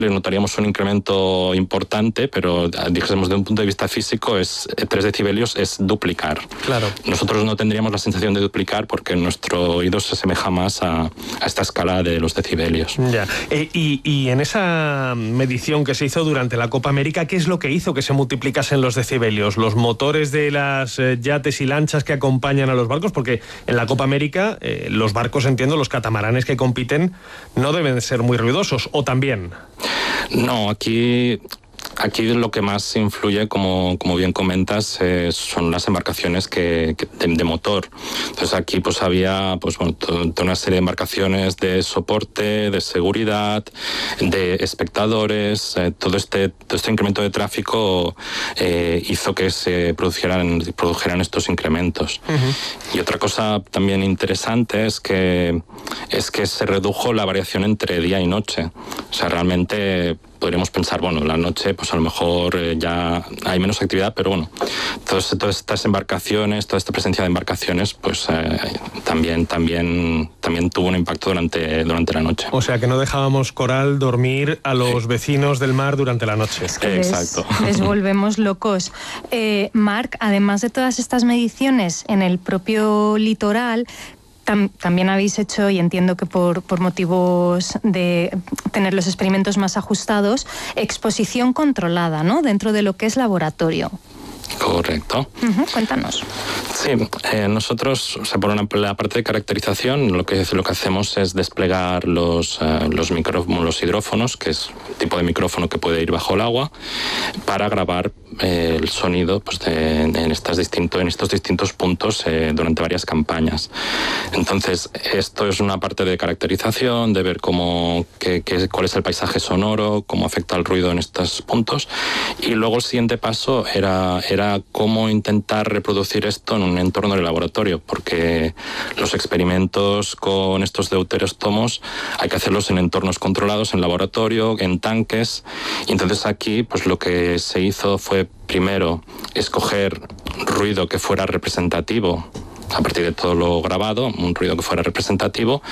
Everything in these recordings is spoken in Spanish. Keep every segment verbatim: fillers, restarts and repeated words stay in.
notaríamos un incremento importante, pero dijésemos desde un punto de vista físico, es tres decibelios es duplicar. Claro. Nosotros no tendríamos la sensación de duplicar porque nuestro oído se asemeja más a, a esta escala de los decibelios. Ya. Eh, y, y en esa medición que se hizo durante la Copa América, ¿qué es lo que hizo que se multiplicasen los decibelios? ¿Los motores de las eh, yates y lanchas que acompañan a los barcos? Porque en la Copa América eh, los barcos, entiendo, los catamaranes que compiten no deben ser muy ruidosos, ¿o también? No, aquí... Aquí lo que más influye, como, como bien comentas, eh, son las embarcaciones que, que de, de motor. Entonces aquí pues había pues, bueno, toda una serie de embarcaciones de soporte, de seguridad, de espectadores. Eh, todo, este, todo este incremento de tráfico eh, hizo que se produjeran, produjeran estos incrementos. Uh-huh. Y otra cosa también interesante es que, es que se redujo la variación entre día y noche. O sea, realmente... podríamos pensar, bueno, la noche pues a lo mejor eh, ya hay menos actividad, pero bueno, todas, todas estas embarcaciones, toda esta presencia de embarcaciones, pues eh, también, también, también tuvo un impacto durante, durante la noche. O sea que no dejábamos, Coral, dormir a los vecinos del mar durante la noche. Es que Exacto. Les, les volvemos locos. Eh, Marc, además de todas estas mediciones en el propio litoral, Tam, también habéis hecho, y entiendo que por, por motivos de tener los experimentos más ajustados, exposición controlada, ¿no?, dentro de lo que es laboratorio. Correcto. Uh-huh, cuéntanos. Sí, eh, nosotros, o sea, por una, la parte de caracterización, lo que, lo que hacemos es desplegar los, uh, los, micro, los hidrófonos, que es un tipo de micrófono que puede ir bajo el agua, para grabar eh, el sonido pues, de, en, estas distinto, en estos distintos puntos eh, durante varias campañas. Entonces, esto es una parte de caracterización, de ver cómo, qué, qué, cuál es el paisaje sonoro, cómo afecta el ruido en estos puntos, y luego el siguiente paso era, era cómo intentar reproducir esto en un entorno de laboratorio, porque los experimentos con estos deuterostomos hay que hacerlos en entornos controlados, en laboratorio, en tanques, y entonces aquí pues lo que se hizo fue primero escoger ruido que fuera representativo a partir de todo lo grabado, un ruido que fuera representativo,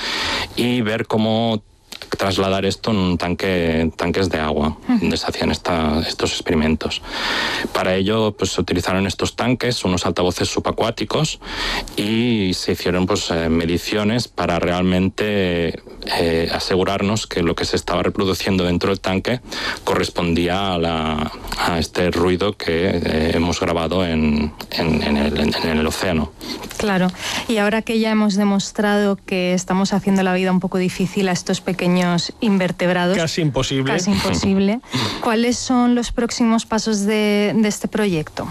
y ver cómo trasladar esto en un tanque, tanques de agua, donde se hacían esta, estos experimentos. Para ello, pues se utilizaron estos tanques, unos altavoces subacuáticos, y se hicieron pues eh, mediciones para realmente eh, asegurarnos que lo que se estaba reproduciendo dentro del tanque correspondía a, la, a este ruido que eh, hemos grabado en, en, en, el, en el océano. Claro, y ahora que ya hemos demostrado que estamos haciendo la vida un poco difícil a estos pequeños invertebrados, casi imposible, casi imposible, ¿cuáles son los próximos pasos de, de este proyecto?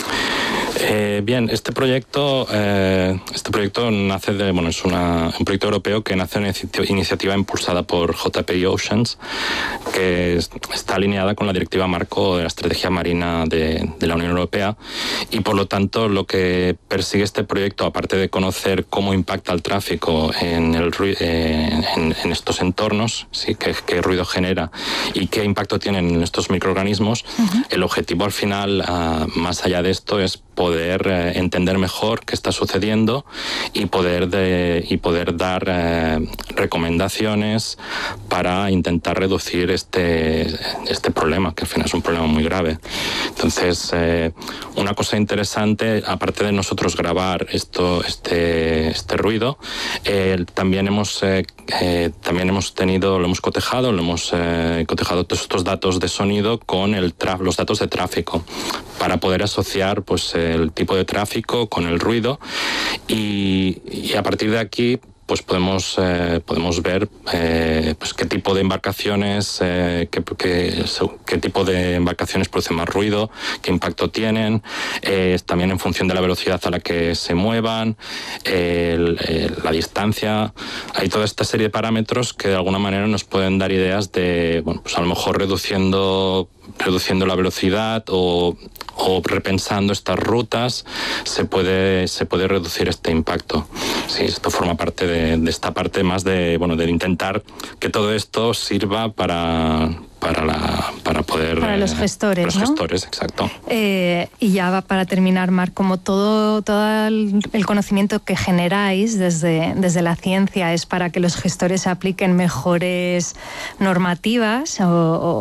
Eh, bien, este proyecto, eh, este proyecto nace de, bueno, es una, un proyecto europeo que nace de una iniciativa impulsada por J P I Oceans, que es, está alineada con la Directiva Marco de la Estrategia Marina de, de la Unión Europea, y por lo tanto lo que persigue este proyecto, aparte de conocer cómo impacta el tráfico en, el, eh, en, en estos entornos, ¿sí? qué, qué ruido genera y qué impacto tienen en estos microorganismos, uh-huh. el objetivo al final, uh, más allá de esto, es poder eh, entender mejor qué está sucediendo y poder, de, y poder dar eh, recomendaciones para intentar reducir este, este problema, que al final es un problema muy grave. Entonces, eh, una cosa interesante, aparte de nosotros grabar esto, este, este ruido, eh, también hemos eh, eh, también hemos tenido, lo hemos cotejado, lo hemos eh, cotejado todos estos datos de sonido con el tra- los datos de tráfico, para poder asociar pues el tipo de tráfico con el ruido, y, y a partir de aquí pues podemos eh, podemos ver eh, pues qué tipo de embarcaciones eh, qué, qué, qué tipo de embarcaciones producen más ruido, qué impacto tienen, eh, también en función de la velocidad a la que se muevan, eh, el, el, la distancia. Hay toda esta serie de parámetros que de alguna manera nos pueden dar ideas de, bueno, pues a lo mejor reduciendo reduciendo la velocidad o, o repensando estas rutas se puede se puede reducir este impacto. Sí, esto forma parte de, de esta parte más de, bueno, de intentar que todo esto sirva para para la para poder para los gestores, eh, los ¿no? gestores, exacto. Eh, y ya va para terminar, Marc, como todo todo el, el conocimiento que generáis desde desde la ciencia es para que los gestores apliquen mejores normativas o,